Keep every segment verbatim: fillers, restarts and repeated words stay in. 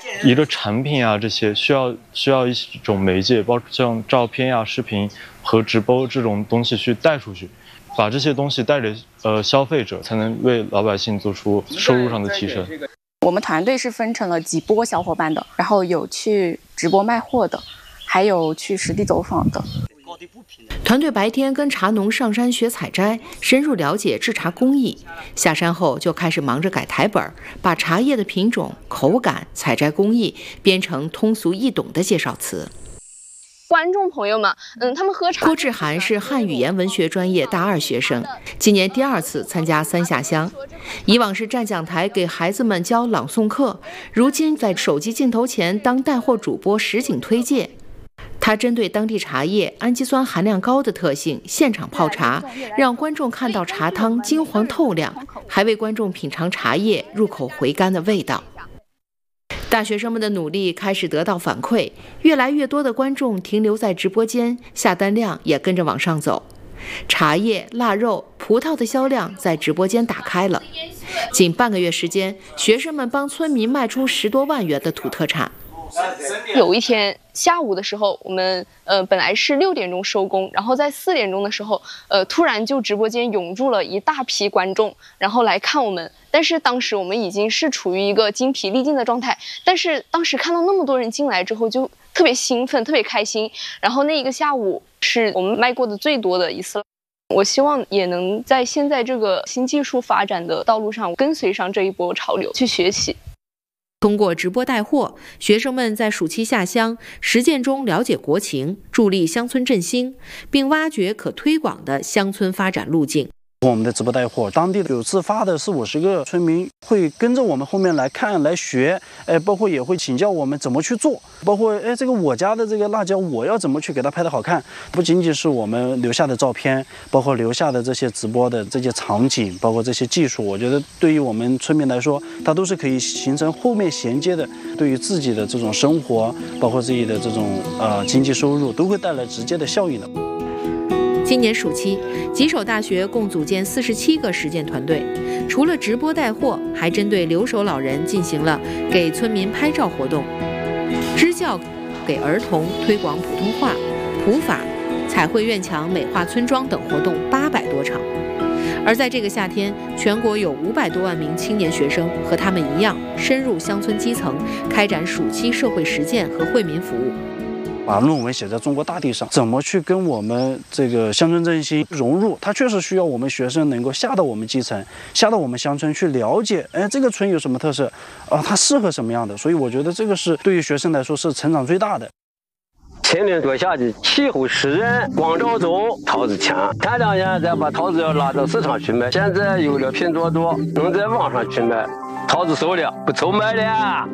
一个产品啊，这些需要需要一种媒介，包括像照片呀、视频和直播这种东西去带出去，把这些东西带给呃消费者，才能为老百姓做出收入上的提升。 我们团队是分成了几波小伙伴的，然后有去直播卖货的，还有去实地走访的。 团队白天跟茶农上山学采摘，深入了解制茶工艺，下山后就开始忙着改台本，把茶叶的品种、口感、采摘工艺编成通俗易懂的介绍词。 观众朋友们，嗯，他们喝茶。 郭志涵是汉语言文学专业大二学生，今年第二次参加三下乡。以往是站讲台给孩子们教朗诵课，如今在手机镜头前当带货主播实景推介。他针对当地茶叶氨基酸含量高的特性，现场泡茶，让观众看到茶汤金黄透亮，还为观众品尝茶叶入口回甘的味道。大学生们的努力开始得到反馈，越来越多的观众停留在直播间，下单量也跟着往上走。茶叶、腊肉、葡萄的销量在直播间打开了。仅半个月时间，学生们帮村民卖出十多万元的土特产。 有一天下午的时候，我们呃本来是六点钟收工，然后在四点钟的时候，呃突然就直播间涌入了一大批观众，然后来看我们。但是当时我们已经是处于一个精疲力尽的状态，但是当时看到那么多人进来之后，就特别兴奋，特别开心。然后那一个下午是我们卖过的最多的一次了。我希望也能在现在这个新技术发展的道路上跟随上这一波潮流，去学习。 通过直播带货，学生们在暑期下乡实践中了解国情，助力乡村振兴，并挖掘可推广的乡村发展路径。 我们的直播带货，当地有自发的四五十个村民会跟着我们后面来看来学，哎，包括也会请教我们怎么去做，包括哎这个我家的这个辣椒我要怎么去给它拍得好看。不仅仅是我们留下的照片，包括留下的这些直播的这些场景，包括这些技术，我觉得对于我们村民来说，它都是可以形成后面衔接的，对于自己的这种生活，包括自己的这种呃经济收入，都会带来直接的效应的。 今年暑期，吉首大学共组建四十七个实践团队，除了直播带货，还针对留守老人进行了给村民拍照活动，支教给儿童推广普通话、普法、彩绘院墙美化村庄等活动八百多场。而在这个夏天，全国有五百多万名青年学生和他们一样，深入乡村基层，开展暑期社会实践和惠民服务。 把论文写在中国大地上，怎么去跟我们这个乡村振兴融入？它确实需要我们学生能够下到我们基层，下到我们乡村去了解，哎，这个村有什么特色啊？它适合什么样的？所以我觉得这个是对于学生来说是成长最大的。 前年多夏季，气候湿润，光照中桃子强，前两年再把桃子要拉到市场去卖，现在有了拼多多，能在网上去卖，桃子熟了，不愁卖了。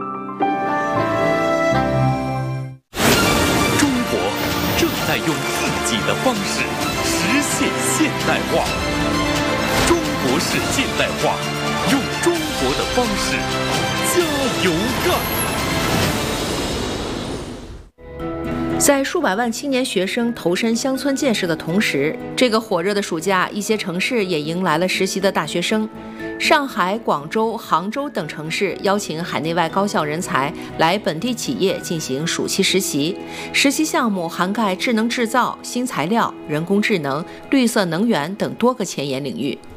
在用自己的方式实现现代化，中国式现代化，用中国的方式加油干！ 在数百万青年学生投身乡村建设的同时，这个火热的暑假，一些城市也迎来了实习的大学生。上海、广州、杭州等城市邀请海内外高校人才来本地企业进行暑期实习，实习项目涵盖智能制造、新材料、人工智能、绿色能源等多个前沿领域。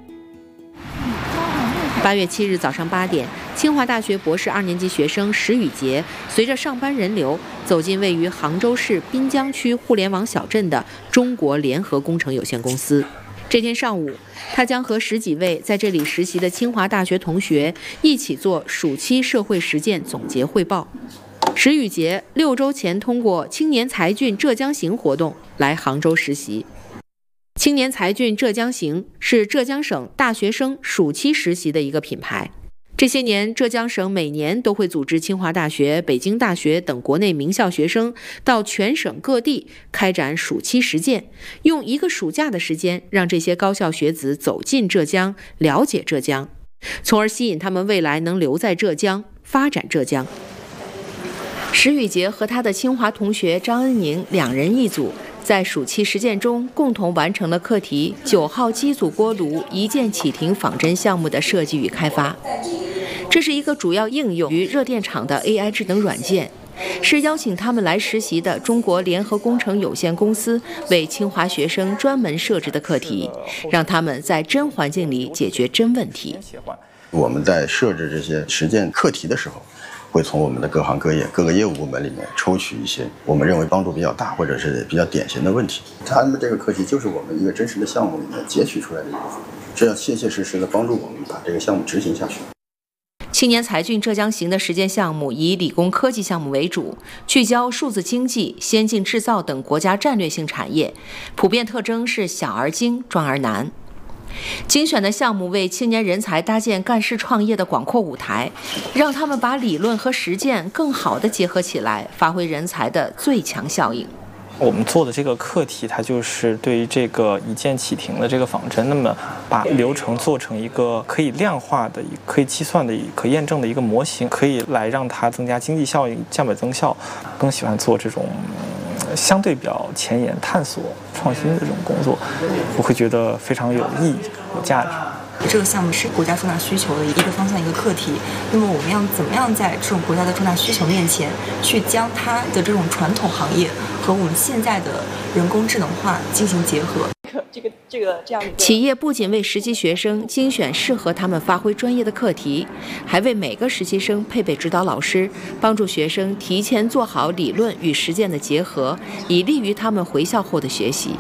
八月七日早上八点，清华大学博士二年级学生石宇杰随着上班人流走进位于杭州市滨江区互联网小镇的中国联合工程有限公司。这天上午，他将和十几位在这里实习的清华大学同学一起做暑期社会实践总结汇报。石宇杰六周前通过青年才俊浙江行活动来杭州实习。青年才俊浙江行是浙江省大学生暑期实习的一个品牌。这些年，浙江省每年都会组织清华大学、北京大学等国内名校学生到全省各地开展暑期实践，用一个暑假的时间让这些高校学子走进浙江，了解浙江，从而吸引他们未来能留在浙江，发展浙江。石宇杰和他的清华同学张恩宁两人一组，在暑期实践中共同完成了课题九号机组锅炉一键启停仿真项目的设计与开发。 这是一个主要应用于热电厂的 A I 智能软件，是邀请他们来实习的中国联合工程有限公司为清华学生专门设置的课题，让他们在真环境里解决真问题。 我们在设置这些实践课题的时候，会从我们的各行各业、各个业务部门里面抽取一些我们认为帮助比较大或者是比较典型的问题。他们这个课题就是我们一个真实的项目里面截取出来的一部分，这样切切实实的帮助我们把这个项目执行下去。 青年才俊浙江行的实践项目以理工科技项目为主，聚焦数字经济、先进制造等国家战略性产业，普遍特征是小而精、壮而难。精选的项目为青年人才搭建干事创业的广阔舞台，让他们把理论和实践更好地结合起来，发挥人才的最强效应。 我们做的这个课题，它就是对于这个一键启停的这个仿真，那么把流程做成一个可以量化的、可以计算的、可验证的一个模型，可以来让它增加经济效益、降本增效。更喜欢做这种相对比较前沿、探索、创新的这种工作，我会觉得非常有意义、有价值。 这个项目是国家重大需求的一个方向、一个课题。那么我们要怎么样在这种国家的重大需求面前，去将它的这种传统行业和我们现在的人工智能化进行结合？这个这个这样的企业不仅为实习学生精选适合他们发挥专业的课题，还为每个实习生配备指导老师，帮助学生提前做好理论与实践的结合，以利于他们回校后的学习。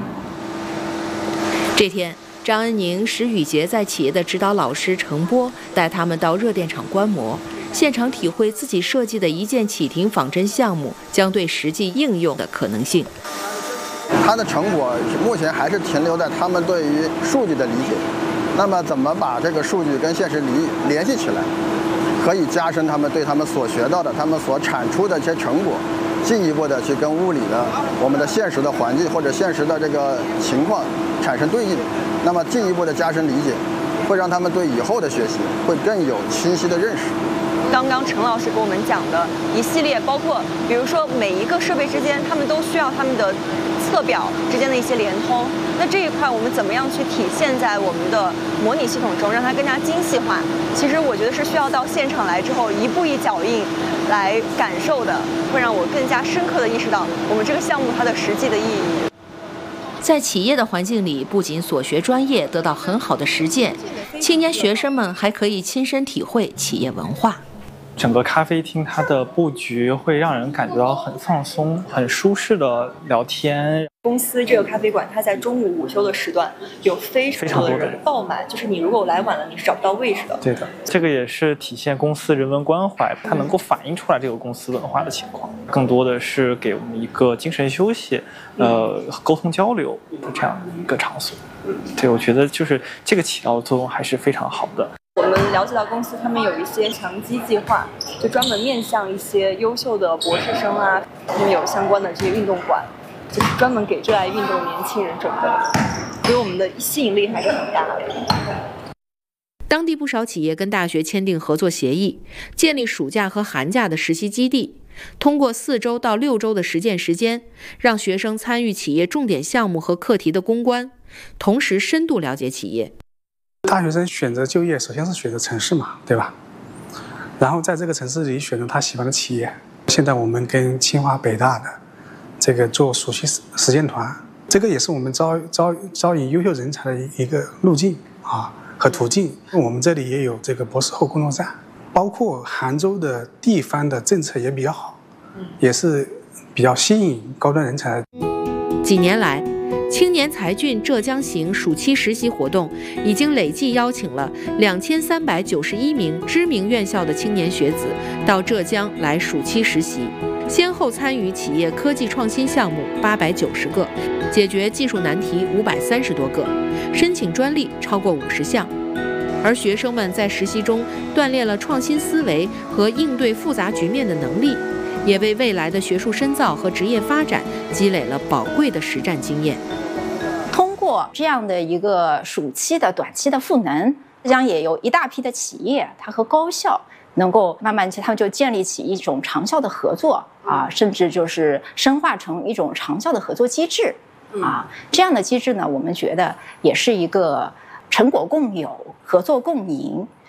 这天，张恩宁、石宇杰在企业的指导老师程波带他们到热电厂观摩，现场体会自己设计的一键启停仿真项目将对实际应用的可能性。 它的成果目前还是停留在他们对于数据的理解，那么怎么把这个数据跟现实联联系起来，可以加深他们对他们所学到的、他们所产出的一些成果，进一步的去跟物理的、我们的现实的环境或者现实的这个情况产生对应，那么进一步的加深理解，会让他们对以后的学习会更有清晰的认识。 刚刚陈老师给我们讲的一系列，包括比如说每一个设备之间，他们都需要他们的测表之间的一些联通。那这一块我们怎么样去体现在我们的模拟系统中，让它更加精细化？其实我觉得是需要到现场来之后，一步一脚印来感受的，会让我更加深刻的意识到我们这个项目它的实际的意义。 在企业的环境里，不仅所学专业得到很好的实践，青年学生们还可以亲身体会企业文化。 整个咖啡厅它的布局会让人感觉到很放松、很舒适的聊天。 公司这个咖啡馆，它在中午午休的时段有非常多的人爆满，就是你如果来晚了，你是找不到位置的。 对的，这个也是体现公司人文关怀，它能够反映出来这个公司文化的情况。更多的是给我们一个精神休息、呃沟通交流的这样一个场所。对，我觉得就是这个起到的作用还是非常好的。 我们了解到公司他们有一些强基计划，就专门面向一些优秀的博士生啊，他们有相关的这些运动馆，就是专门给热爱运动的年轻人准备的，所以我们的吸引力还是很大的。 当地不少企业跟大学签订合作协议，建立暑假和寒假的实习基地，通过四周到六周的实践时间，让学生参与企业重点项目和课题的攻关，同时深度了解企业。 大学生选择就业，首先是选择城市嘛，对吧？然后在这个城市里选择他喜欢的企业。现在我们跟清华、北大的这个做暑期实践团，这个也是我们招招招引优秀人才的一个路径啊和途径。我们这里也有这个博士后工作站，包括杭州的地方的政策也比较好，也是比较吸引高端人才。 几年来，青年才俊浙江行暑期实习活动已经累计邀请了两千三百九十一名知名院校的青年学子到浙江来暑期实习，先后参与企业科技创新项目八百九十个，解决技术难题五百三十多个，申请专利超过五十项。而学生们在实习中锻炼了创新思维和应对复杂局面的能力，也为未来的学术深造和职业发展积累了宝贵的实战经验。 通过这样的一个暑期的短期的赋能，浙江也有一大批的企业，它和高校能够慢慢，他们就建立起一种长效的合作啊，甚至就是深化成一种长效的合作机制啊。这样的机制呢，我们觉得也是一个成果共有、合作共赢、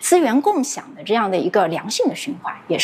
资源共享的这样的一个良性的循环，也是。